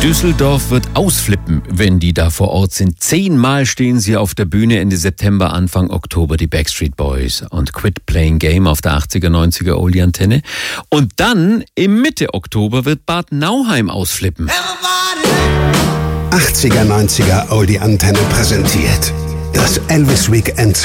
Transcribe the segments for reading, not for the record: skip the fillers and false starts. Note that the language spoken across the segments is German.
Düsseldorf wird ausflippen, wenn die da vor Ort sind. 10-mal stehen sie auf der Bühne Ende September, Anfang Oktober, die Backstreet Boys und Quit Playing Game auf der 80er, 90er Oldie-Antenne. Und dann im Mitte Oktober wird Bad Nauheim ausflippen. 80er, 90er Oldie-Antenne präsentiert das Elvis Weekend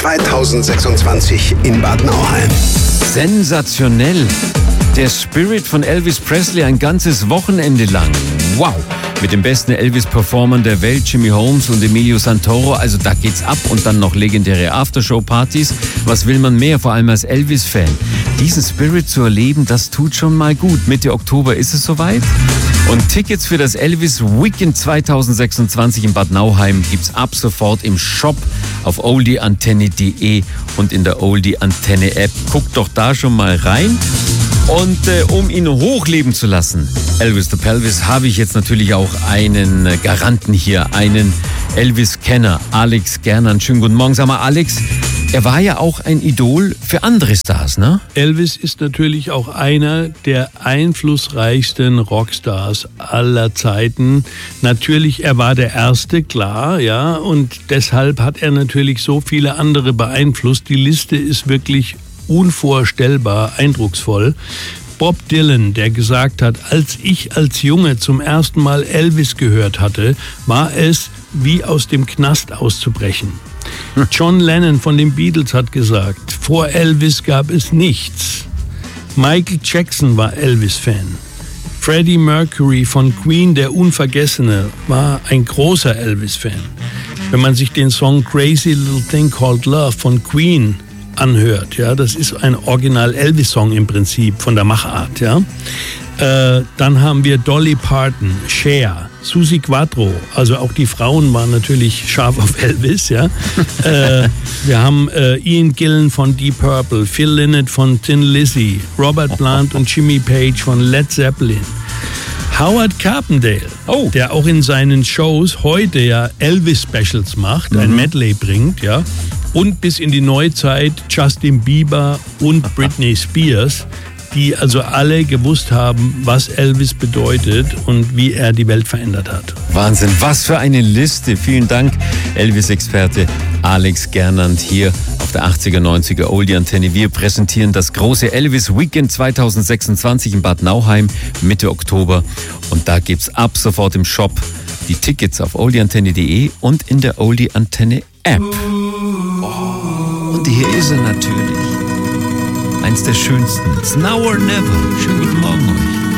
2026 in Bad Nauheim. Sensationell. Der Spirit von Elvis Presley ein ganzes Wochenende lang. Wow. Mit den besten Elvis-Performern der Welt, Jimmy Holmes und Emilio Santoro. Also da geht's ab und dann noch legendäre Aftershow-Partys. Was will man mehr, vor allem als Elvis-Fan? Diesen Spirit zu erleben, das tut schon mal gut. Mitte Oktober ist es soweit. Und Tickets für das Elvis Weekend 2026 in Bad Nauheim gibt's ab sofort im Shop auf oldieantenne.de und in der Oldie-Antenne-App. Guckt doch da schon mal rein. Und um ihn hochleben zu lassen, Elvis the Pelvis, habe ich jetzt natürlich auch einen Garanten hier, einen Elvis-Kenner, Alex Gernand. Schönen guten Morgen. Sag mal, Alex, er war ja auch ein Idol für andere Stars, ne? Elvis ist natürlich auch einer der einflussreichsten Rockstars aller Zeiten. Natürlich, er war der Erste, klar, ja, und deshalb hat er natürlich so viele andere beeinflusst. Die Liste ist wirklich unvorstellbar eindrucksvoll. Bob Dylan, der gesagt hat, als ich als Junge zum ersten Mal Elvis gehört hatte, war es wie aus dem Knast auszubrechen. John Lennon von den Beatles hat gesagt, vor Elvis gab es nichts. Michael Jackson war Elvis-Fan. Freddie Mercury von Queen, der Unvergessene, war ein großer Elvis-Fan. Wenn man sich den Song Crazy Little Thing Called Love von Queen anhört, ja, das ist ein Original-Elvis-Song im Prinzip von der Machart, ja. Dann haben wir Dolly Parton, Cher, Suzi Quatro, also auch die Frauen waren natürlich scharf auf Elvis, ja. Wir haben Ian Gillan von Deep Purple, Phil Lynott von Thin Lizzy, Robert Plant und Jimmy Page von Led Zeppelin. Howard Carpendale, der auch in seinen Shows heute ja Elvis-Specials macht, ein Medley bringt, ja. Und bis in die Neuzeit Justin Bieber und Britney Spears, die also alle gewusst haben, was Elvis bedeutet und wie er die Welt verändert hat. Wahnsinn, was für eine Liste. Vielen Dank, Elvis-Experte Alex Gernand hier auf der 80er, 90er Oldie-Antenne. Wir präsentieren das große Elvis Weekend 2026 in Bad Nauheim Mitte Oktober. Und da gibt's ab sofort im Shop die Tickets auf oldieantenne.de und in der Oldie-Antenne-App. Und hier ist er natürlich. Eins der schönsten. It's now or never. Schönen guten Morgen euch.